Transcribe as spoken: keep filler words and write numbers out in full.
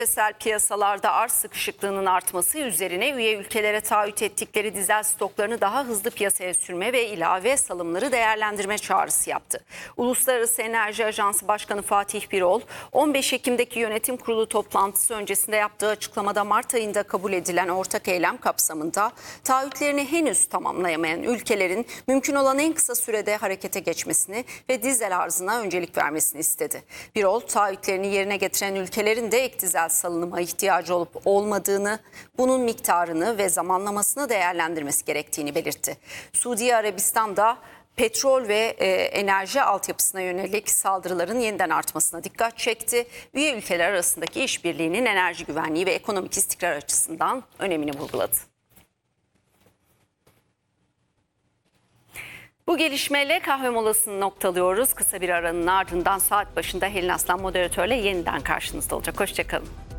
Küresel piyasalarda arz sıkışıklığının artması üzerine üye ülkelere taahhüt ettikleri dizel stoklarını daha hızlı piyasaya sürme ve ilave salımları değerlendirme çağrısı yaptı. Uluslararası Enerji Ajansı Başkanı Fatih Birol, on beş Ekim'deki yönetim kurulu toplantısı öncesinde yaptığı açıklamada Mart ayında kabul edilen ortak eylem kapsamında taahhütlerini henüz tamamlayamayan ülkelerin mümkün olan en kısa sürede harekete geçmesini ve dizel arzına öncelik vermesini istedi. Birol, taahhütlerini yerine getiren ülkelerin de ek dizel salınıma ihtiyacı olup olmadığını, bunun miktarını ve zamanlamasını değerlendirmesi gerektiğini belirtti. Suudi Arabistan'da petrol ve e, enerji altyapısına yönelik saldırıların yeniden artmasına dikkat çekti. Üye ülkeler arasındaki işbirliğinin enerji güvenliği ve ekonomik istikrar açısından önemini vurguladı. Bu gelişmeyle kahve molasını noktalıyoruz. Kısa bir aranın ardından saat başında Helin Aslan moderatörle yeniden karşınızda olacak. Hoşçakalın.